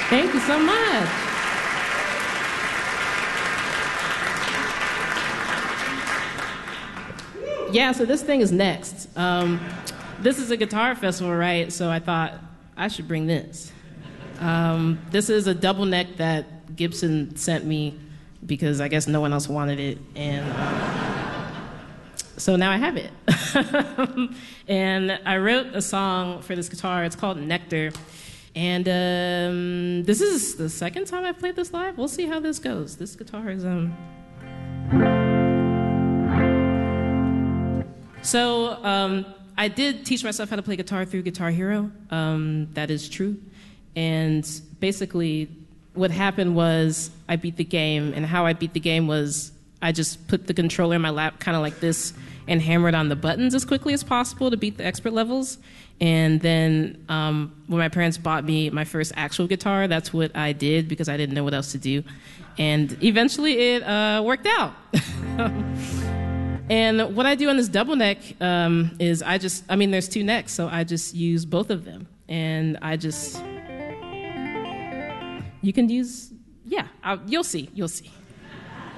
Thank you so much. Yeah, so this thing is next. This is a guitar festival, right? So I thought I should bring this. This is a double neck that Gibson sent me because I guess no one else wanted it. And so now I have it. And I wrote a song for this guitar. It's called Nectar. And this is the second time I've played this live. We'll see how this goes. This guitar is... So I did teach myself how to play guitar through Guitar Hero. That is true. And basically what happened was I beat the game, and how I beat the game was I just put the controller in my lap kind of like this and hammered on the buttons as quickly as possible to beat the expert levels. And then when my parents bought me my first actual guitar, that's what I did because I didn't know what else to do. And eventually it worked out. And what I do on this double neck is there's two necks, so I just use both of them. And you can use, you'll see.